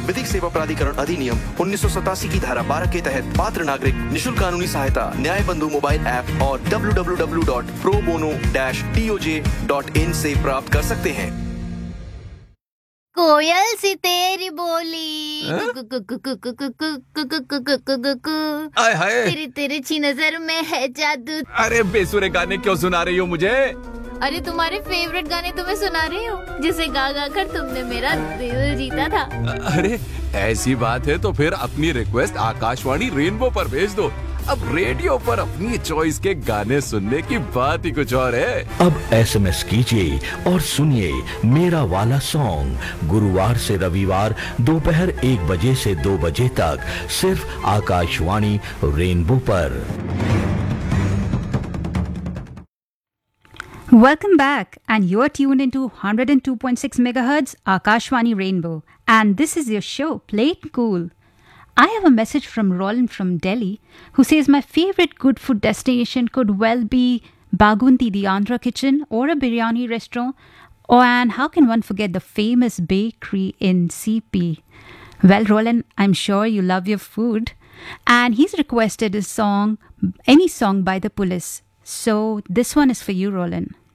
विधिक सेवा प्राधिकरण अधिनियम 1987 की धारा 12 के तहत पात्र नागरिक निशुल्क कानूनी सहायता न्याय बंधु मोबाइल ऐप और www.probono-toj.in से प्राप्त कर सकते हैं। कोयल सी तेरी बोली आय हाय, तेरी तिरछी नजर में है जादू। अरे बेसुरे गाने क्यों सुना रही हो मुझे? अरे तुम्हारे फेवरेट गाने तुम्हें सुना रही हूँ, जिसे गा गा कर तुमने मेरा दिल जीता था। अरे ऐसी बात है तो फिर अपनी रिक्वेस्ट आकाशवाणी रेनबो पर भेज दो। अब रेडियो पर अपनी चॉइस के गाने सुनने की बात ही कुछ और है। अब SMS कीजिए और सुनिए मेरा वाला सॉन्ग गुरुवार से रविवार दोपहर 1 बजे से 2 बजे तक सिर्फ आकाशवाणी रेनबो पर। Welcome back, and you're tuned into 102.6 megahertz Akashwani Rainbow, and this is your show, Play It Cool. I have a message from Roland from Delhi, who says my favorite good food destination could well be Bagunti, the Andhra kitchen, or a biryani restaurant. Oh, and how can one forget the famous bakery in CP? Well, Roland, I'm sure you love your food, and he's requested a song, any song by the Police. So this one is for you, Roland.